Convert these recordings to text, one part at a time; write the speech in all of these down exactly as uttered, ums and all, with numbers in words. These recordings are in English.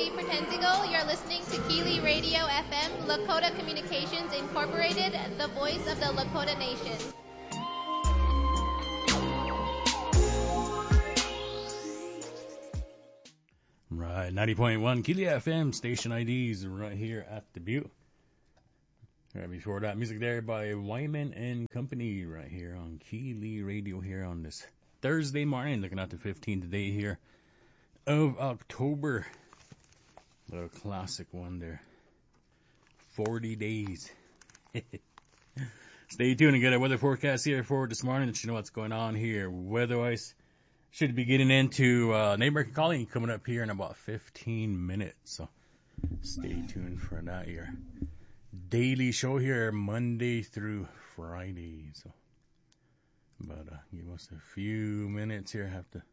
Amy Pertenzigo. You're listening to Keeley Radio F M, Lakota Communications Incorporated, the voice of the Lakota Nation. Right, ninety point one Keeley F M, station I Ds right here at the Butte. Right before that, music there by Wyman and Company right here on Keeley Radio here on this Thursday morning, looking at the fifteenth day here of October. A little classic one there. forty days. Stay tuned and get a weather forecast here for this morning. Let you know what's going on here. Weather-wise, should be getting into uh, Native American Calling coming up here in about fifteen minutes. So stay tuned for that here. Daily show here Monday through Friday. So, but uh, give us a few minutes here. Have to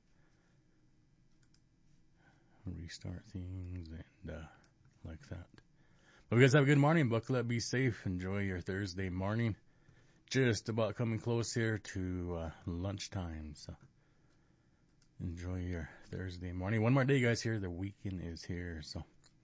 restart things and uh, like that. But you guys have a good morning. Buckle up, be safe, enjoy your Thursday morning. Just about coming close here to uh, lunchtime. So enjoy your Thursday morning. One more day, guys. Here, the weekend is here. So.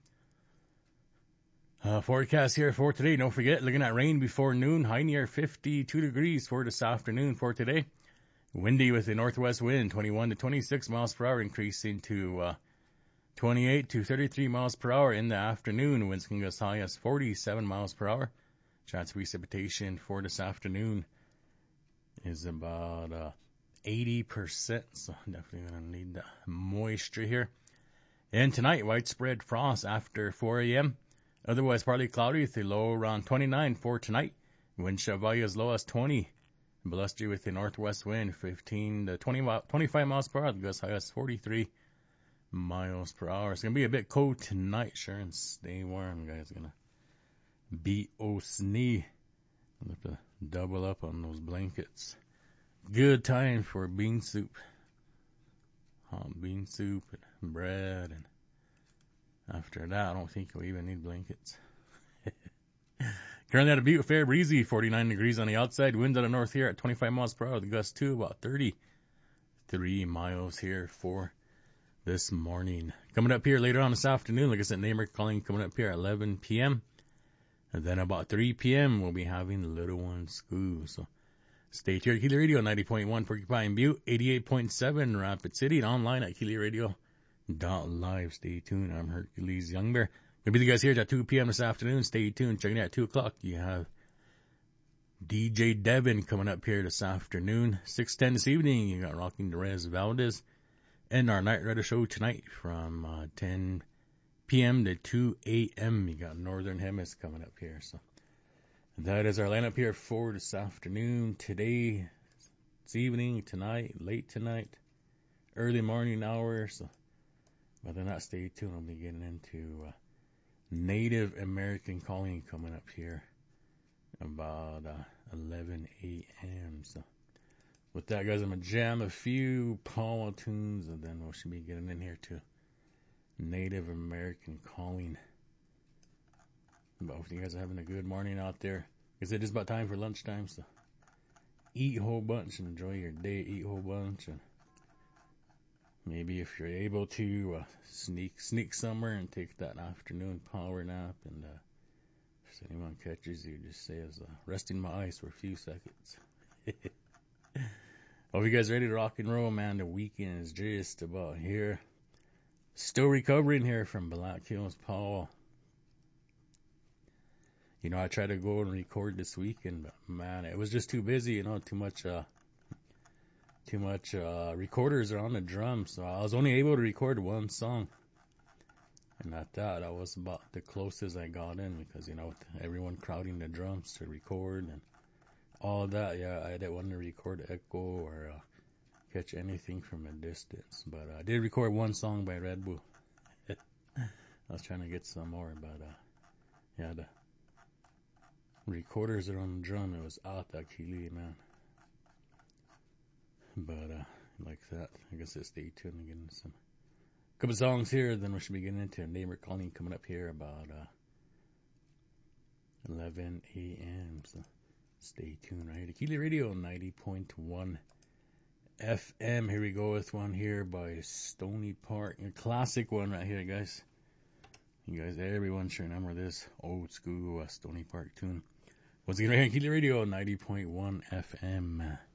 Uh, forecast here for today. Don't forget, looking at rain before noon. High near fifty-two degrees for this afternoon for today. Windy with a northwest wind, twenty-one to twenty-six miles per hour, increasing to uh, twenty-eight to thirty-three miles per hour in the afternoon. Winds can go as high as forty-seven miles per hour. Chance of precipitation for this afternoon is about uh, eighty percent. So definitely going to need the moisture here. And tonight, widespread frost after four a.m. Otherwise, partly cloudy with a low around twenty-nine for tonight. Wind chill value as low as twenty. Blustery with a northwest wind, fifteen to twenty, twenty-five miles per hour. Gusts high as forty-three miles per hour. It's going to be a bit cold tonight, sure, and stay warm, guys. Going to be oh snee. I'll have to double up on those blankets. Good time for bean soup. Hot bean soup and bread, and after that, I don't think you'll even need blankets. Currently at a Butte, fair breezy, forty-nine degrees on the outside. Winds out of north here at twenty-five miles per hour. The gust to about thirty-three miles here for this morning. Coming up here later on this afternoon, like I said, Native American Calling coming up here at eleven p.m. And then about three p.m. we'll be having Little One School. So stay tuned. Keeley Radio ninety point one Porcupine Butte, eighty-eight point seven Rapid City, and online at Keeley Radio. Dot live. Stay tuned. I'm Hercules Young Bear. We'll be the guys here at two p.m. this afternoon. Stay tuned. Checking out at two o'clock. You have D J Devin coming up here this afternoon. six ten this evening. You got Rocking Derez Valdez. And our Night Rider show tonight from uh, ten p.m. to two a.m. You got Northern Hemis coming up here. So that is our lineup here for this afternoon. Today, this evening, tonight, late tonight, early morning hours. So but then that, stay tuned. I'll be getting into uh, Native American Calling coming up here about uh, eleven a.m. So with that, guys, I'm going to jam a few Paula tunes, and then we should be getting in here to Native American Calling. But hopefully you guys are having a good morning out there, because it is about time for lunchtime. So eat a whole bunch and enjoy your day. Eat a whole bunch, and maybe if you're able to uh, sneak sneak somewhere and take that afternoon power nap, and uh, if anyone catches you, just say, "As uh, resting my eyes for a few seconds." Hope you guys ready to rock and roll, man. The weekend is just about here. Still recovering here from Black Hills Powell. You know, I tried to go and record this weekend, but man, it was just too busy. You know, too much. Uh, Too much uh, recorders are on the drums, so I was only able to record one song. And at that, that was about the closest I got in, because, you know, with everyone crowding the drums to record and all that, yeah, I didn't want to record echo or uh, catch anything from a distance. But uh, I did record one song by Red Bull. I was trying to get some more, but uh, yeah, the recorders are on the drum. It was out actually, man. But, uh, like that, I guess I'll stay tuned and get into some couple songs here. Then we should be getting into Neighbor Calling coming up here about, uh, eleven a.m. So stay tuned right here. Keeley Radio ninety point one F M. Here we go with one here by Stony Park. A classic one right here, guys. You guys, everyone should remember this old school uh, Stony Park tune. Once again, right here on Keely Radio, ninety point one F M.